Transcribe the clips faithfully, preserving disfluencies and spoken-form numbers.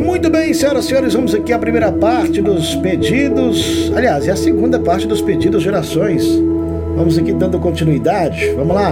Muito bem, senhoras e senhores, vamos aqui à primeira parte dos pedidos, aliás, é a segunda parte dos pedidos de orações. Vamos aqui dando continuidade, vamos lá.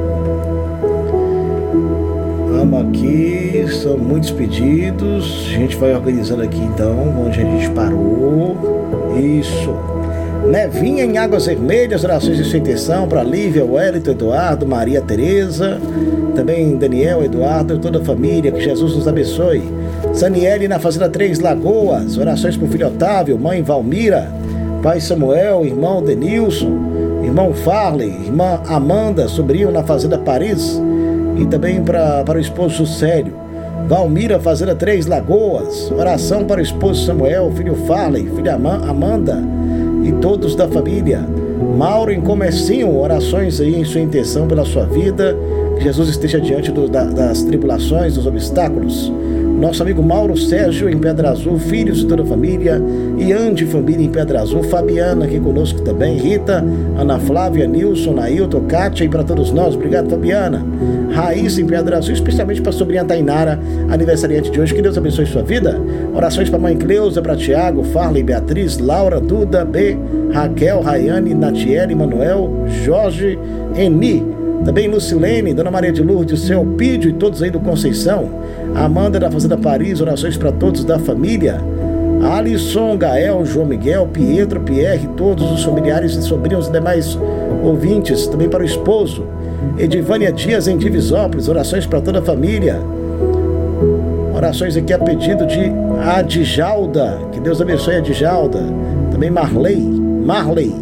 Vamos aqui, são muitos pedidos, a gente vai organizando aqui então, onde a gente parou. Isso. Nevinha em Águas Vermelhas, orações de sua intenção para Lívia, Wellington, Eduardo, Maria Tereza, também Daniel, Eduardo e toda a família, que Jesus nos abençoe. Saniele na Fazenda Três Lagoas, orações para o filho Otávio, mãe Valmira, pai Samuel, irmão Denilson, irmão Farley, irmã Amanda, sobrinho na Fazenda Paris, e também para, para o esposo Célio. Valmira, Fazenda Três Lagoas, oração para o esposo Samuel, filho Farley, filha Amanda e todos da família. Mauro em Comercinho, orações aí em sua intenção pela sua vida, que Jesus esteja diante do, da, das tribulações, dos obstáculos. Nosso amigo Mauro Sérgio em Pedra Azul, filhos de toda a família, Ian de família em Pedra Azul, Fabiana aqui conosco também, Rita, Ana Flávia, Nilson, Nailton, Kátia e para todos nós, obrigado Fabiana. Raíssa em Pedra Azul, especialmente para a sobrinha Tainara, aniversariante de hoje, que Deus abençoe sua vida. Orações para a mãe Cleusa, para Tiago, Farley, Beatriz, Laura, Duda, B, Raquel, Rayane, Natiele, Manuel, Jorge, Eni. Também Lucilene, Dona Maria de Lourdes, seu Pídio e todos aí do Conceição. Amanda da Fazenda Paris, orações para todos da família. Alisson, Gael, João Miguel, Pietro, Pierre, todos os familiares e sobrinhos e demais ouvintes. Também para o esposo. Edivânia Dias em Divisópolis, orações para toda a família. Orações aqui a pedido de Adjalda, que Deus abençoe a Adjalda. Também Marley, Marley.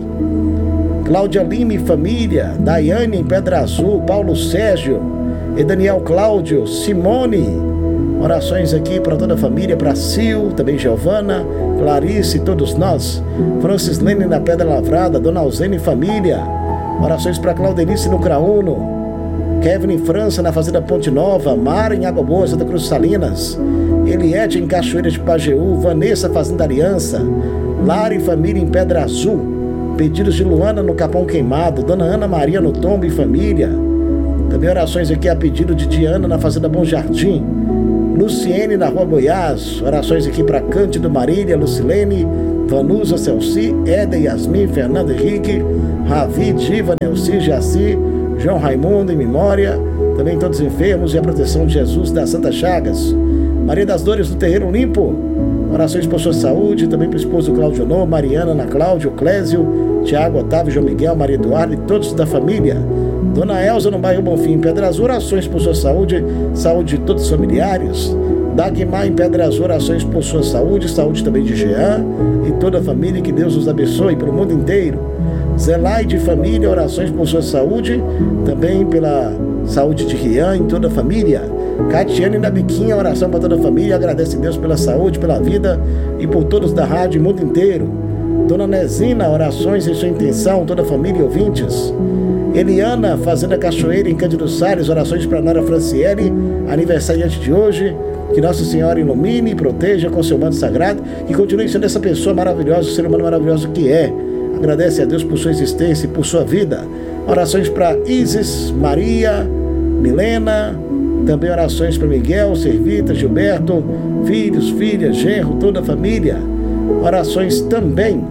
Cláudia Lima e família, Daiane em Pedra Azul, Paulo Sérgio e Daniel Cláudio, Simone, orações aqui para toda a família, para Sil, também Giovana, Clarice e todos nós, Francis Lene na Pedra Lavrada, Dona Alzene e família, orações para Claudenice no Craúno, Kevin em França na Fazenda Ponte Nova, Mara em Água Boa, Santa Cruz Salinas, Eliette em Cachoeira de Pajeú, Vanessa Fazenda Aliança, Lara e família em Pedra Azul. Pedidos de Luana no Capão Queimado, Dona Ana Maria no Tombo e família. Também orações aqui a pedido de Diana na Fazenda Bom Jardim. Luciene na Rua Goiás. Orações aqui para Cândido Marília, Lucilene, Vanusa, Celci, Eda, Yasmin, Fernando Henrique, Ravi, Diva, Nelci, Jaci, João Raimundo em memória. Também todos os enfermos e a proteção de Jesus das Santas Chagas. Maria das Dores do Terreiro Limpo. Orações por sua saúde, também para o esposo Cláudio Nô, Mariana, Ana Cláudio, Clésio, Tiago, Otávio, João Miguel, Maria Eduardo e todos da família. Dona Elza no bairro Bonfim, em Pedra Azul, orações por sua saúde, saúde de todos os familiares. Dagmar em Pedra Azul, orações por sua saúde, saúde também de Jean e toda a família, que Deus os abençoe pelo mundo inteiro. Zelaide família, orações por sua saúde, também pela saúde de Rian e toda a família. Catiane da Biquinha, oração para toda a família, agradece a Deus pela saúde, pela vida e por todos da rádio e mundo inteiro. Dona Nezina, orações em sua intenção, toda a família e ouvintes. Eliana, Fazenda Cachoeira em Cândido Salles, orações para Nora Franciele, aniversariante de hoje. Que Nossa Senhora ilumine e proteja com seu manto sagrado e continue sendo essa pessoa maravilhosa, ser humano maravilhoso que é. Agradece a Deus por sua existência e por sua vida. Orações para Isis, Maria, Milena. Também orações para Miguel, Servita, Gilberto, filhos, filhas, genro, toda a família. Orações também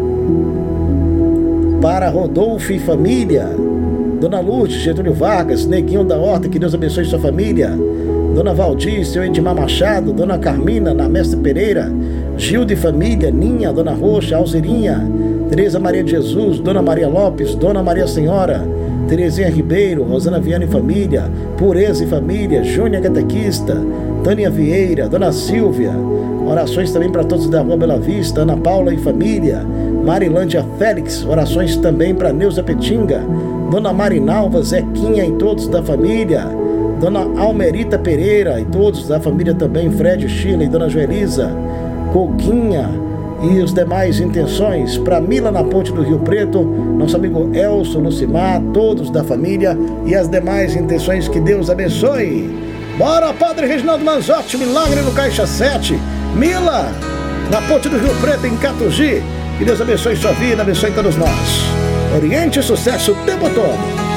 para Rodolfo e família. Dona Lourdes, Getúlio Vargas, Neguinho da Horta, que Deus abençoe sua família. Dona Valdir, seu Edmar Machado, Dona Carmina, na Mestre Pereira, Gil de família, Ninha, Dona Roxa, Alzerinha, Tereza Maria de Jesus, Dona Maria Lopes, Dona Maria Senhora, Terezinha Ribeiro, Rosana Viana e família, Pureza e família, Júnia Catequista, Tânia Vieira, Dona Silvia, orações também para todos da Rua Bela Vista, Ana Paula e família, Marilândia Félix, orações também para Neuza Petinga, Dona Marinalva, Zequinha e todos da família, Dona Almerita Pereira e todos da família também, Fred, Sheila e Dona Joelisa, Coquinha e os demais intenções para Mila na Ponte do Rio Preto, nosso amigo Elson, Lucimar, todos da família e as demais intenções, que Deus abençoe. Bora, Padre Reginaldo Manzotti, milagre no Caixa sete, Mila na Ponte do Rio Preto em Catugi, que Deus abençoe sua vida, abençoe todos nós. Oriente e sucesso o tempo todo.